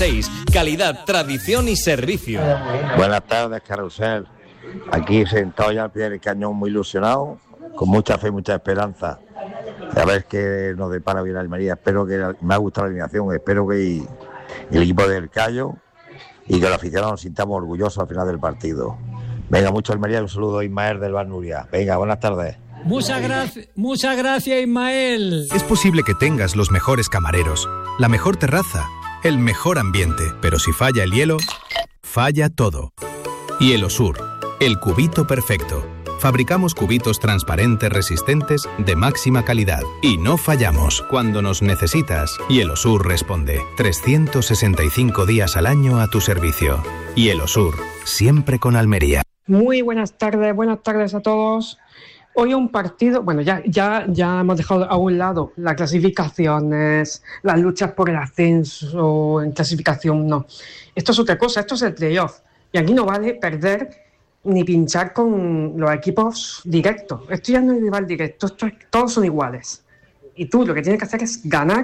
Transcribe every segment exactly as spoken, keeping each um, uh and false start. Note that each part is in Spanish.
Calidad, tradición y servicio. Buenas tardes, Carrusel. Aquí sentado ya al pie del cañón, muy ilusionado, con mucha fe y mucha esperanza. A ver qué nos depara bien Almería. Espero que me ha gustado la alineación, espero que el equipo del Cayo y que los aficionados nos sintamos orgullosos al final del partido. Venga, mucho Almería y un saludo a Ismael del Bar Nuria. Venga, buenas tardes. Muchas gracias, muchas gracias, Ismael. Es posible que tengas los mejores camareros, la mejor terraza, el mejor ambiente, pero si falla el hielo, falla todo. Hielosur, el cubito perfecto. Fabricamos cubitos transparentes resistentes de máxima calidad y no fallamos. Cuando nos necesitas, Hielosur responde. trescientos sesenta y cinco días al año a tu servicio. Hielosur, siempre con Almería. Muy buenas tardes, buenas tardes a todos. Hoy un partido, bueno, ya, ya, ya hemos dejado a un lado las clasificaciones, las luchas por el ascenso en clasificación, no. Esto es otra cosa, esto es el playoff. Y aquí no vale perder ni pinchar con los equipos directos. Esto ya no es rival directo, esto es, todos son iguales. Y tú lo que tienes que hacer es ganar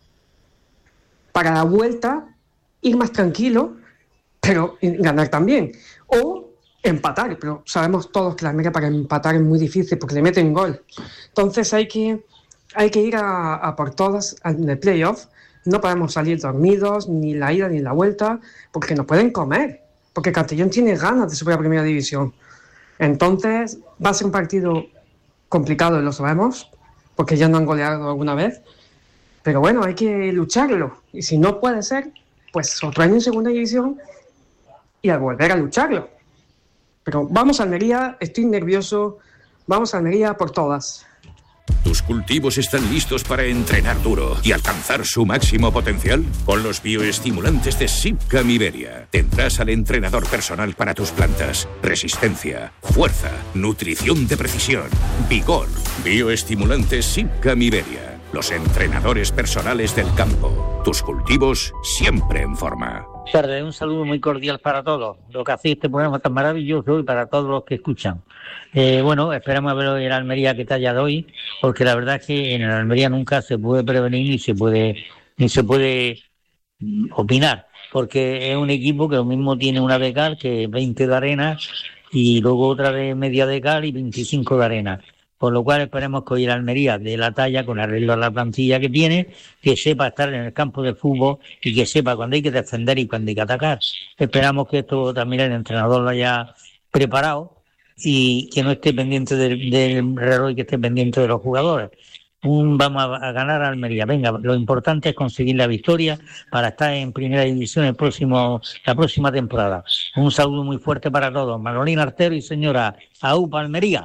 para la vuelta, ir más tranquilo, pero ganar también. O empatar, pero sabemos todos que la Almería para empatar es muy difícil porque le meten gol. Entonces hay que, hay que ir a, a por todas en el playoff. No podemos salir dormidos, ni la ida ni la vuelta, porque nos pueden comer. Porque Castellón tiene ganas de subir a Primera División. Entonces va a ser un partido complicado, lo sabemos, porque ya no han goleado alguna vez. Pero bueno, hay que lucharlo. Y si no puede ser, pues otro año en Segunda División y a volver a lucharlo. Pero vamos a Almería, estoy nervioso, vamos a Almería por todas. ¿Tus cultivos están listos para entrenar duro y alcanzar su máximo potencial? Con los bioestimulantes de Sipcam Iberia tendrás al entrenador personal para tus plantas. Resistencia, fuerza, nutrición de precisión, vigor. Bioestimulantes Sipcam Iberia. Los entrenadores personales del campo. Tus cultivos siempre en forma. Tarde, un saludo muy cordial para todos. Lo que hacéis este programa tan maravilloso y para todos los que escuchan. Eh, bueno, esperamos ver hoy en Almería qué talla de hoy, porque la verdad es que en Almería nunca se puede prevenir ni se puede ni se puede opinar, porque es un equipo que lo mismo tiene una de cal que veinte de arena y luego otra de media de cal y veinticinco de arena. Por lo cual esperemos que hoy el Almería de la talla, con arreglo a la plantilla que tiene, que sepa estar en el campo de fútbol y que sepa cuándo hay que defender y cuándo hay que atacar. Esperamos que esto también el entrenador lo haya preparado y que no esté pendiente del, del reloj y que esté pendiente de los jugadores. Un, vamos a, a ganar a Almería. Venga, lo importante es conseguir la victoria para estar en Primera División el próximo, la próxima temporada. Un saludo muy fuerte para todos. Manolín Artero y señora AUPA Almería.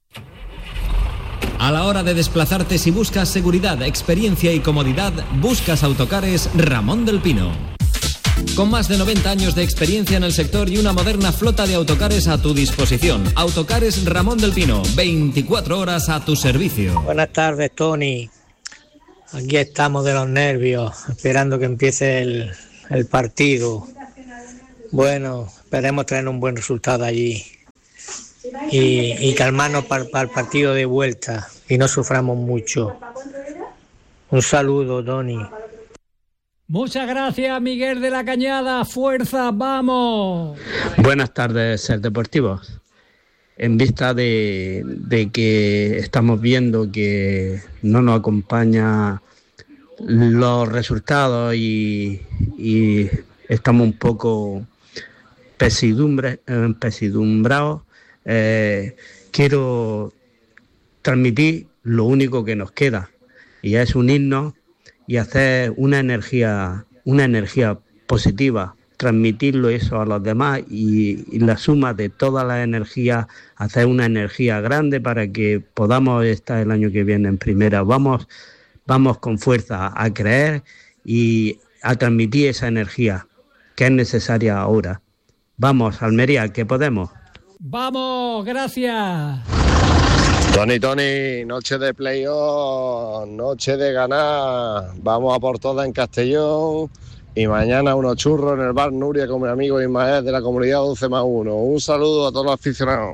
A la hora de desplazarte, si buscas seguridad, experiencia y comodidad, buscas Autocares Ramón del Pino. Con más de noventa años de experiencia en el sector y una moderna flota de autocares a tu disposición. Autocares Ramón del Pino, veinticuatro horas a tu servicio. Buenas tardes, Tony. Aquí estamos de los nervios, esperando que empiece el, el partido. Bueno, esperemos tener un buen resultado allí. Y, y calmarnos para, para el partido de vuelta y no suframos mucho. Un saludo, Tony. Muchas gracias, Miguel de la Cañada. Fuerza, vamos. Buenas tardes, Ser Deportivos. En vista de, de que estamos viendo que no nos acompaña los resultados y, y estamos un poco pesidumbre, pesidumbrados, Eh, quiero transmitir lo único que nos queda y es unirnos y hacer una energía una energía positiva, transmitirlo eso a los demás y, y la suma de todas las energías, hacer una energía grande para que podamos estar el año que viene en primera. Vamos, vamos con fuerza a creer y a transmitir esa energía que es necesaria ahora. Vamos, Almería, que podemos. Vamos, gracias. Tony, Tony, noche de playoff, noche de ganar. Vamos a por todas en Castellón y mañana unos churros en el bar Nuria con mi amigo Ismael de la comunidad once más uno. Un saludo a todos los aficionados.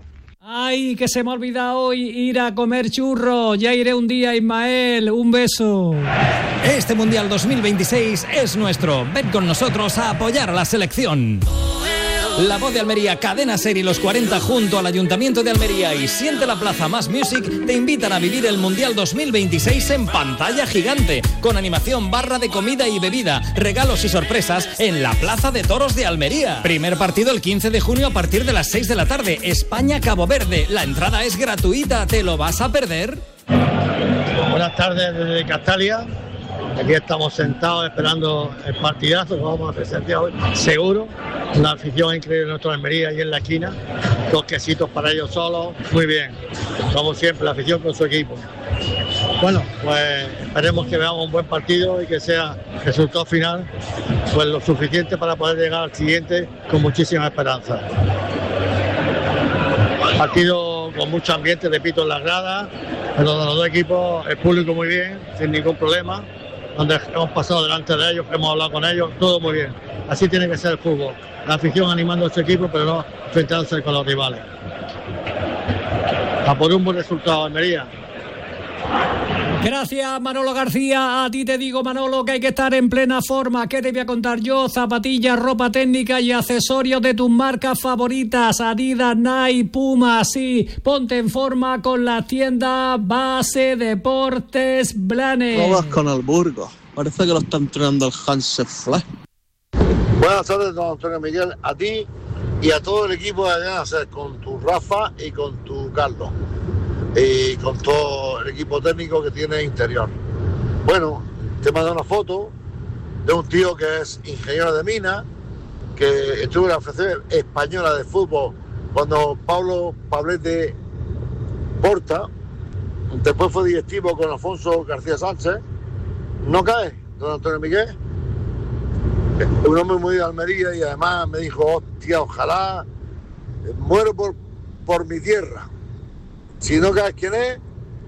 Ay, que se me ha olvidado hoy ir a comer churros. Ya iré un día, Ismael. Un beso. Este Mundial dos mil veintiséis es nuestro. Ven con nosotros a apoyar a la selección. La Voz de Almería, Cadena Ser y los cuarenta junto al Ayuntamiento de Almería y Siente la Plaza Más Music te invitan a vivir el Mundial dos mil veintiséis en pantalla gigante, con animación, barra de comida y bebida, regalos y sorpresas en la Plaza de Toros de Almería. Primer partido el quince de junio a partir de las seis de la tarde, España-Cabo Verde. La entrada es gratuita, ¿te lo vas a perder? Buenas tardes desde Castalia. Aquí estamos sentados esperando el partidazo que vamos a presenciar hoy. Seguro, una afición increíble en nuestra Almería y en la esquina. Dos quesitos para ellos solos. Muy bien. Como siempre, la afición con su equipo. Bueno, pues esperemos que veamos un buen partido y que sea resultado final pues lo suficiente para poder llegar al siguiente con muchísima esperanza. Partido con mucho ambiente, repito, en las gradas, pero de los dos equipos, el público muy bien, sin ningún problema. Donde hemos pasado delante de ellos, hemos hablado con ellos, todo muy bien. Así tiene que ser el fútbol. La afición animando a su equipo, pero no enfrentándose con los rivales. A por un buen resultado, Almería. Gracias, Manolo García. A ti te digo, Manolo, que hay que estar en plena forma. ¿Qué te voy a contar yo? Zapatillas, ropa técnica y accesorios de tus marcas favoritas. Adidas, Nike, Puma, sí. Ponte en forma con la tienda Base Deportes Blanes. No vas con el Burgos. Parece que lo está entrenando el Hanse Flash. Buenas tardes, don Antonio Miguel. A ti y a todo el equipo de Almería, con tu Rafa y con tu Carlos. Y con todo el equipo técnico que tiene interior. Bueno, te mando una foto de un tío que es ingeniero de mina, que estuvo en la Federación Española de Fútbol cuando Pablo Pablete Porta, después fue directivo con Alfonso García Sánchez. ¿No cae, don Antonio Miguel? Un hombre muy de Almería y además me dijo, hostia, ojalá muero por, por mi tierra. Si no sabes quién es,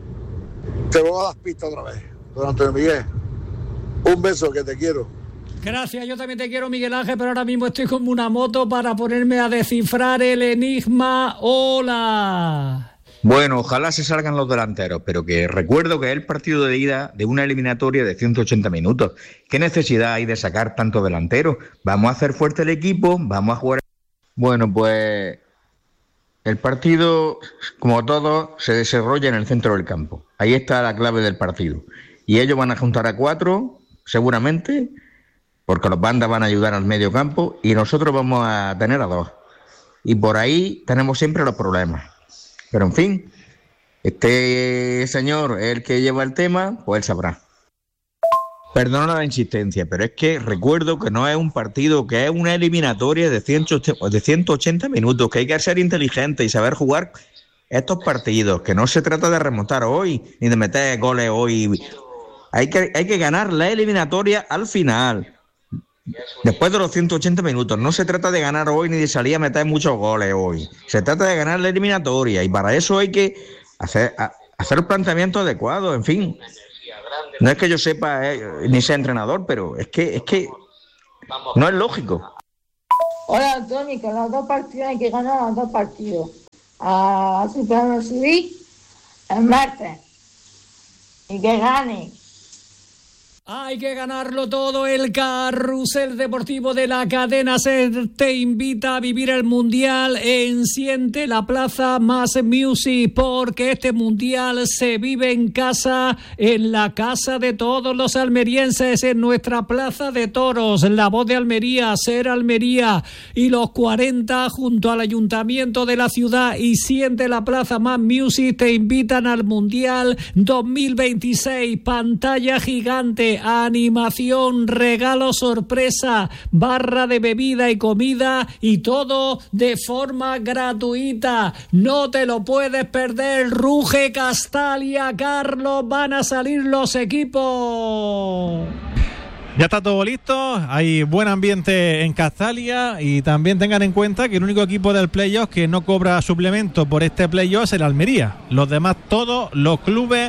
te voy a dar pista otra vez. Don Antonio Miguel, un beso, que te quiero. Gracias, yo también te quiero, Miguel Ángel, pero ahora mismo estoy como una moto para ponerme a descifrar el enigma. ¡Hola! Bueno, ojalá se salgan los delanteros, pero que recuerdo que es el partido de ida de una eliminatoria de ciento ochenta minutos. ¿Qué necesidad hay de sacar tanto delantero? Vamos a hacer fuerte el equipo, vamos a jugar... Bueno, pues... El partido, como todo, se desarrolla en el centro del campo. Ahí está la clave del partido. Y ellos van a juntar a cuatro, seguramente, porque los bandas van a ayudar al medio campo, y nosotros vamos a tener a dos. Y por ahí tenemos siempre los problemas. Pero en fin, este señor es el que lleva el tema, pues él sabrá. Perdona la insistencia, pero es que recuerdo que no es un partido, que es una eliminatoria de ciento ochenta minutos, que hay que ser inteligente y saber jugar estos partidos, que no se trata de remontar hoy, ni de meter goles hoy. Hay que, hay que ganar la eliminatoria al final, después de los ciento ochenta minutos. No se trata de ganar hoy ni de salir a meter muchos goles hoy. Se trata de ganar la eliminatoria y para eso hay que hacer, hacer el planteamiento adecuado, en fin. No es que yo sepa eh, ni sea entrenador, pero es que es que no es lógico. Hola, Antonio, que los dos partidos hay que ganar los dos partidos. A Super subir el martes. Y que gane. Hay que ganarlo todo. El carrusel deportivo de la cadena SER te invita a vivir el Mundial en Siente la Plaza Más Music, porque este Mundial se vive en casa, en la casa de todos los almerienses, en nuestra Plaza de Toros. La Voz de Almería, SER Almería y los cuarenta junto al Ayuntamiento de la ciudad y Siente la Plaza Más Music te invitan al Mundial dos mil veintiséis. Pantalla gigante, animación, regalo sorpresa, barra de bebida y comida y todo de forma gratuita. No te lo puedes perder. Ruge Castalia, Carlos, van a salir los equipos. Ya está todo listo, hay buen ambiente en Castalia y también tengan en cuenta que el único equipo del playoff que no cobra suplemento por este playoff es el Almería. Los demás, todos los clubes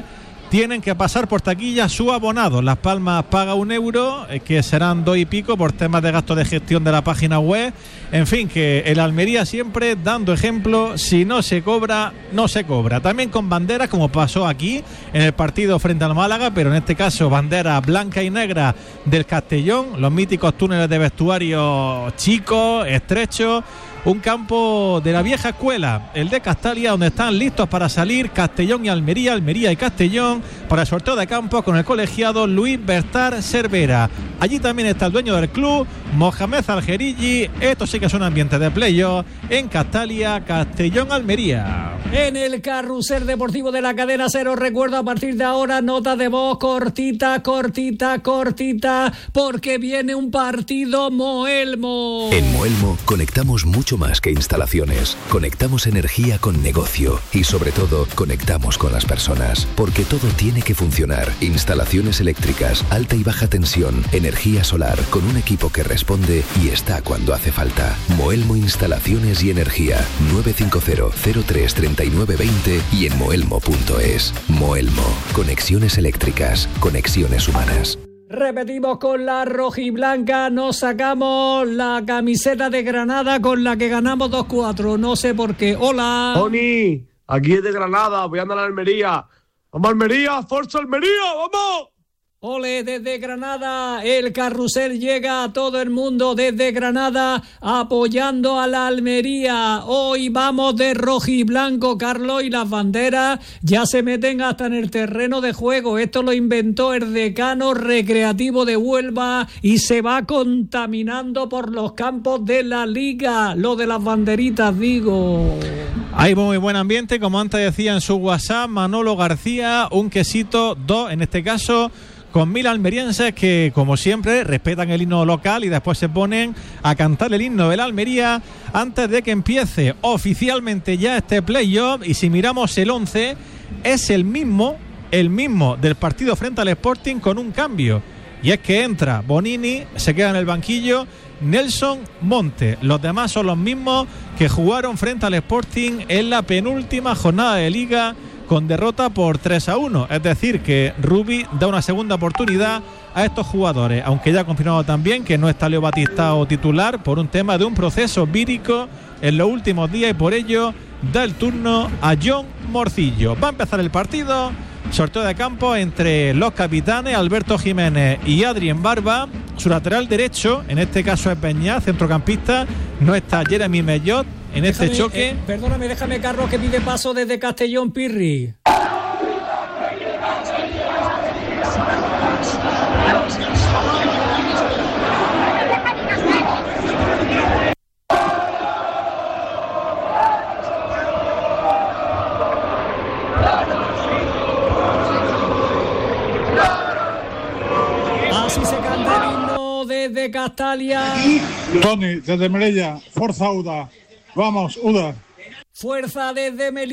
tienen que pasar por taquilla su abonado. Las Palmas paga un euro, que serán dos y pico por temas de gasto de gestión de la página web. En fin, que el Almería siempre dando ejemplo, si no se cobra, no se cobra. También con banderas, como pasó aquí en el partido frente al Málaga, pero en este caso bandera blanca y negra del Castellón, los míticos túneles de vestuario chicos, estrechos. Un campo de la vieja escuela, el de Castalia, donde están listos para salir Castellón y Almería, Almería y Castellón, para el sorteo de campo con el colegiado Luis Bertar Cervera. Allí también está el dueño del club, Mohamed Algerigi. Esto sí que es un ambiente de playoff en Castalia, Castellón, Almería. En el carrusel deportivo de la cadena cero, recuerdo a partir de ahora nota de voz cortita, cortita, cortita, porque viene un partido Moelmo. En Moelmo conectamos mucho más que instalaciones. Conectamos energía con negocio y sobre todo conectamos con las personas, porque todo tiene que funcionar. Instalaciones eléctricas, alta y baja tensión, energía solar, con un equipo que responde y está cuando hace falta. Moelmo Instalaciones y Energía, nueve cinco cero, cero tres, tres nueve dos cero y en moelmo punto es. Moelmo, conexiones eléctricas, conexiones humanas. Repetimos con la rojiblanca, nos sacamos la camiseta de Granada con la que ganamos dos cuatro, no sé por qué. Hola. Tony, aquí es de Granada, voy a andar a Almería. ¡Vamos Almería! ¡Forza Almería! ¡Vamos! Ole, desde Granada, el carrusel llega a todo el mundo desde Granada apoyando a la Almería. Hoy vamos de rojiblanco, Carlos, y las banderas ya se meten hasta en el terreno de juego. Esto lo inventó el decano recreativo de Huelva y se va contaminando por los campos de la liga. Lo de las banderitas, digo. Hay muy buen ambiente, como antes decía en su WhatsApp Manolo García, un quesito, dos en este caso, con mil almerienses que, como siempre, respetan el himno local y después se ponen a cantar el himno de la Almería antes de que empiece oficialmente ya este playoff. Y si miramos el once, es el mismo, el mismo del partido frente al Sporting, con un cambio. Y es que entra Bonini, se queda en el banquillo Nelson Monte. Los demás son los mismos que jugaron frente al Sporting en la penúltima jornada de Liga, con derrota por tres a uno. Es decir, que Rubi da una segunda oportunidad a estos jugadores, aunque ya ha confirmado también que no está Leo Batistao titular por un tema de un proceso vírico en los últimos días, y por ello da el turno a John Morcillo. Va a empezar el partido, sorteo de campo entre los capitanes Alberto Jiménez y Adrien Barba. Su lateral derecho, en este caso es Beñá, centrocampista, no está Jeremy Mellot en este déjame, choque. Eh, perdóname, déjame, Carlos, que pide paso desde Castellón, Pirri. Así se canta el himno desde Castalia. Tony, desde Melilla, Forza Uda. Vamos, Uda. Fuerza desde Melilla.